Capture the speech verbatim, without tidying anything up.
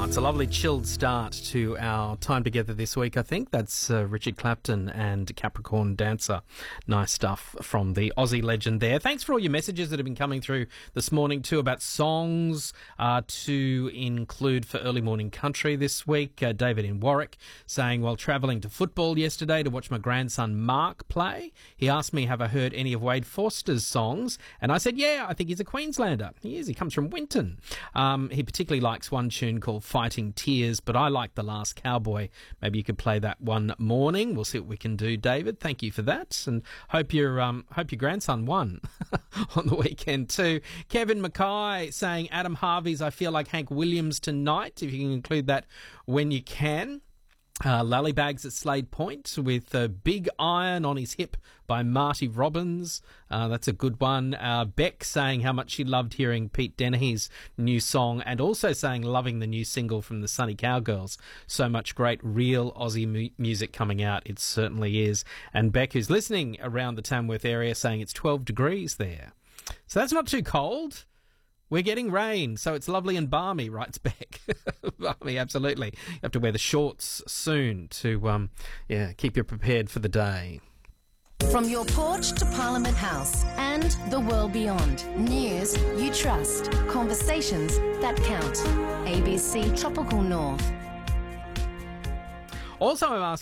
Oh, it's a lovely chilled start to our time together this week, I think. That's uh, Richard Clapton and Capricorn Dancer. Nice stuff from the Aussie legend there. Thanks for all your messages that have been coming through this morning too about songs uh, to include for early morning country this week. Uh, David in Warwick saying, while travelling to football yesterday to watch my grandson Mark play, he asked me, have I heard any of Wade Forster's songs? And I said, yeah, I think he's a Queenslander. He is. He comes from Winton. Um, he particularly likes one tune called Fighting Tears, but I like The Last Cowboy. Maybe you could play that one morning. We'll see what we can do, David. Thank you for that, and hope your um hope your grandson won on the weekend too. Kevin Mackay saying Adam Harvey's I Feel Like Hank Williams Tonight, if you can include that when you can. Uh, Lallybags at Slade Point with uh, Big Iron on His Hip by Marty Robbins. Uh, that's a good one. Uh, Beck saying how much she loved hearing Pete Dennehy's new song, and also saying loving the new single from the Sunny Cowgirls. So much great real Aussie mu- music coming out. It certainly is. And Beck, who's listening around the Tamworth area, saying it's twelve degrees there. So that's not too cold. We're getting rain, so it's lovely and balmy, writes Beck. Balmy, absolutely. You have to wear the shorts soon to um, yeah, keep you prepared for the day. From your porch to Parliament House and the world beyond. News you trust. Conversations that count. A B C Tropical North. Also, I'm asking